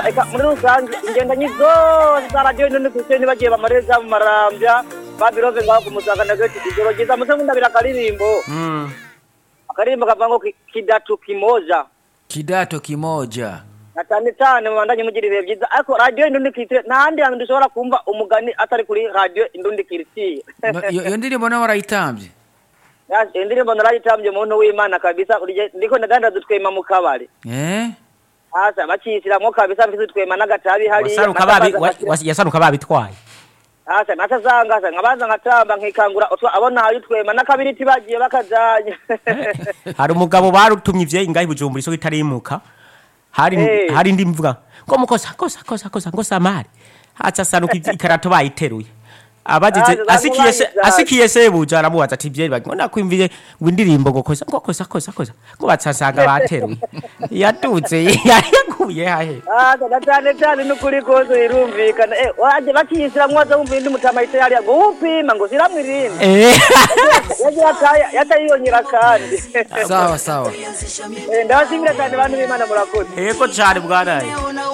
eka muri rusange ingendanyi zose za radiyo none kw'iseni bagiye bamareza mu marambya babirove ngaho kumusaga na gati ijoro ryiza muze nkundabira akaririmbo akaririmbo kavuga ngo kidato kimoja na cyane mubandanye mugira ibihe byiza ariko radiyo indundi kiritiye ntahandi hantu dushobora kumva umugani atari kuri radiyo indundi kiritiye iyo ndirimbo nawe warayitambye indirimbo narayitambye muntu w'Imana kabisa ndiko ndadandaza utwema mu kabari asa bakishiramwo kabisa mfise utwema n'agatabi hari yasanuka babitwaye asa natazanga asa nkabaza nkatamba nkikangura abona hari utwema n'akabiriti bagiye bakajanye hari umugabo barutumye ivye ingahe Bujumbura iso itarimuka hari ndi mvuga ngo mukosa ngo samari acha sanuka ikarato bayiteruye abagize asikiye sebuja aramubaza ati bye bagona kwimviye windirimbo ngo kosa ngo batsasanga bateruye yatutse yaguye hahe cyane n'ukuri kozo irumvikana waje bakisira mwaza umva indi mutamayite yari ngo upima ngo siramwirinde yatayiyonyera kandi sawa ndabashimira cyane bantu b'Imana murakoze yego cyane bwaraye